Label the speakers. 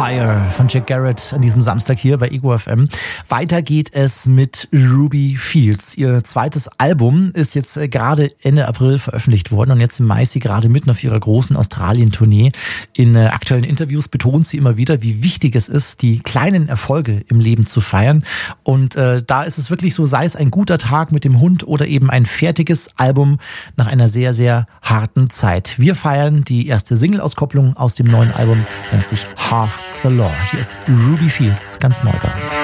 Speaker 1: Fire von Jack Garrett an diesem Samstag hier bei Ego FM. Weiter geht es mit Ruby Fields. Ihr zweites Album ist jetzt gerade Ende April veröffentlicht worden und jetzt im Mai ist sie gerade mitten auf ihrer großen Australien-Tournee. In aktuellen Interviews betont sie immer wieder, wie wichtig es ist, die kleinen Erfolge im Leben zu feiern. Und da ist es wirklich so, sei es ein guter Tag mit dem Hund oder eben ein fertiges Album nach einer sehr, sehr harten Zeit. Wir feiern die erste Single-Auskopplung aus dem neuen Album, nennt sich Half the Law. Hier ist Ruby Fields, ganz neu bei uns.